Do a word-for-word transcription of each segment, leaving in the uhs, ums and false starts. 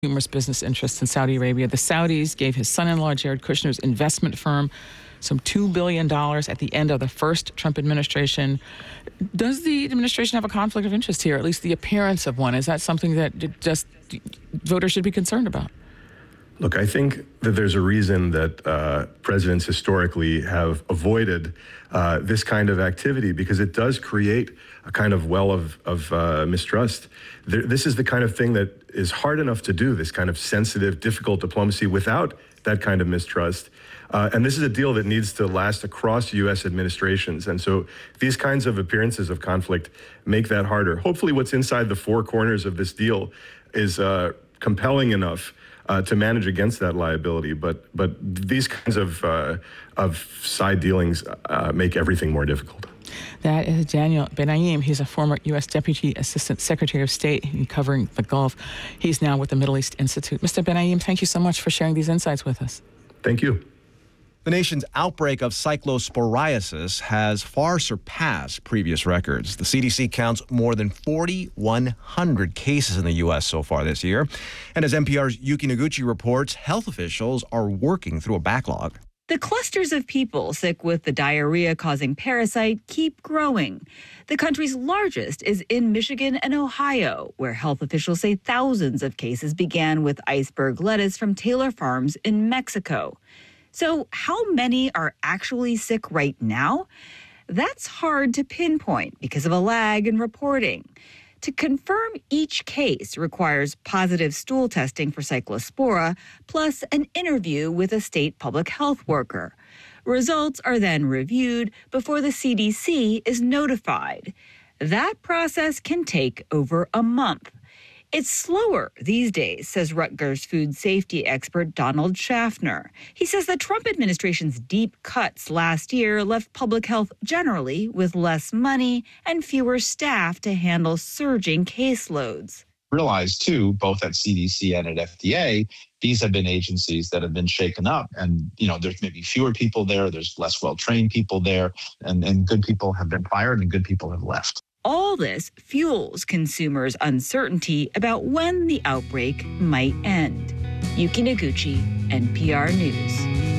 numerous business interests in Saudi Arabia. The Saudis gave his son-in-law, Jared Kushner's investment firm, some two billion dollars at the end of the first Trump administration. Does the administration have a conflict of interest here, at least the appearance of one? Is that something that just voters should be concerned about? Look, I think that there's a reason that uh, presidents historically have avoided uh, this kind of activity, because it does create a kind of well of, of uh, mistrust. There, this is the kind of thing that is hard enough to do, this kind of sensitive, difficult diplomacy without that kind of mistrust. Uh, and this is a deal that needs to last across U S administrations. And so these kinds of appearances of conflict make that harder. Hopefully what's inside the four corners of this deal is uh, compelling enough uh, to manage against that liability. But but these kinds of, uh, of side dealings uh, make everything more difficult. That is Daniel Benaim. He's a former U S Deputy Assistant Secretary of State covering the Gulf. He's now with the Middle East Institute. Mister Benaim, thank you so much for sharing these insights with us. Thank you. The nation's outbreak of cyclosporiasis has far surpassed previous records. The C D C counts more than forty-one hundred cases in the U S so far this year. And as N P R's Yuki Noguchi reports, health officials are working through a backlog. The clusters of people sick with the diarrhea-causing parasite keep growing. The country's largest is in Michigan and Ohio, where health officials say thousands of cases began with iceberg lettuce from Taylor Farms in Mexico. So how many are actually sick right now? That's hard to pinpoint because of a lag in reporting. To confirm each case requires positive stool testing for Cyclospora, plus an interview with a state public health worker. Results are then reviewed before the C D C is notified. That process can take over a month. It's slower these days, says Rutgers food safety expert Donald Schaffner. He says the Trump administration's deep cuts last year left public health generally with less money and fewer staff to handle surging caseloads. Realize, too, both at C D C and at F D A, these have been agencies that have been shaken up. And, you know, there's maybe fewer people there, there's less well-trained people there, and, and good people have been fired and good people have left. All this fuels consumers' uncertainty about when the outbreak might end. Yuki Noguchi, N P R News.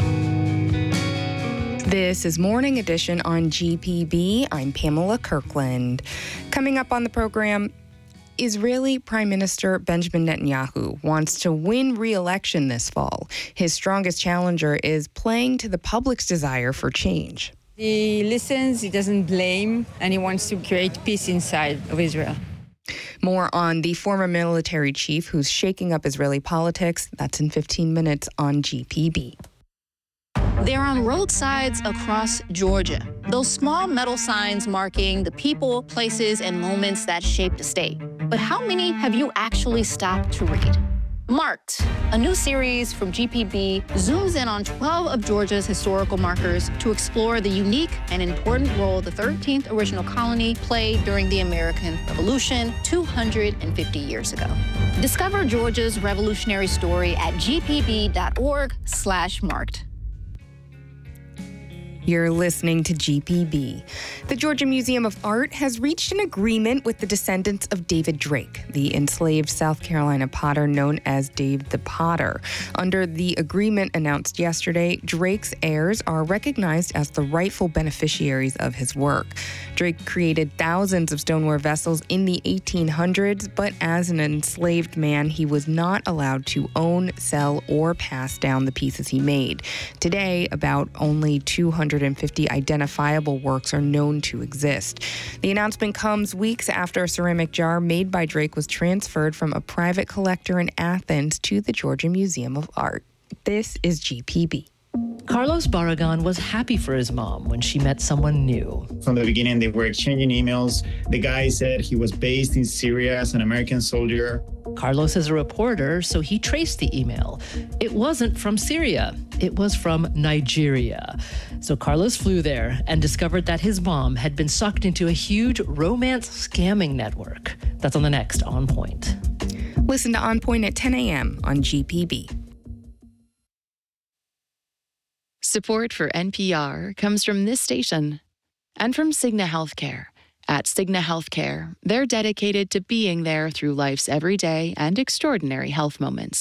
This is Morning Edition on G P B. I'm Pamela Kirkland. Coming up on the program, Israeli Prime Minister Benjamin Netanyahu wants to win re-election this fall. His strongest challenger is playing to the public's desire for change. He listens, he doesn't blame, and he wants to create peace inside of Israel. More on the former military chief who's shaking up Israeli politics. That's in fifteen minutes on G P B. They're on roadsides across Georgia. Those small metal signs marking the people, places, and moments that shaped the state. But how many have you actually stopped to read? Marked, a new series from G P B, zooms in on twelve of Georgia's historical markers to explore the unique and important role the thirteenth original colony played during the American Revolution two hundred fifty years ago. Discover Georgia's revolutionary story at gpb.org slash marked. You're listening to G P B. The Georgia Museum of Art has reached an agreement with the descendants of David Drake, the enslaved South Carolina potter known as Dave the Potter. Under the agreement announced yesterday, Drake's heirs are recognized as the rightful beneficiaries of his work. Drake created thousands of stoneware vessels in the eighteen hundreds, but as an enslaved man, he was not allowed to own, sell, or pass down the pieces he made. Today, about only two hundred fifty identifiable works are known to exist. The announcement comes weeks after a ceramic jar made by Drake was transferred from a private collector in Athens to the Georgia Museum of Art. This is G P B. Carlos Barragan was happy for his mom when she met someone new. From the beginning, they were exchanging emails. The guy said he was based in Syria as an American soldier. Carlos is a reporter, so he traced the email. It wasn't from Syria. It was from Nigeria. So Carlos flew there and discovered that his mom had been sucked into a huge romance scamming network. That's on the next On Point. Listen to On Point at ten a.m. on G P B. Support for N P R comes from this station and from Cigna Healthcare. At Cigna Healthcare, they're dedicated to being there through life's everyday and extraordinary health moments.